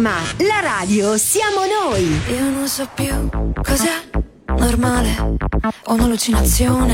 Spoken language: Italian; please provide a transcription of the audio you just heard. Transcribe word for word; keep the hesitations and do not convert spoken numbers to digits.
programma, la radio siamo noi. Io non so più cos'è normale o un'allucinazione.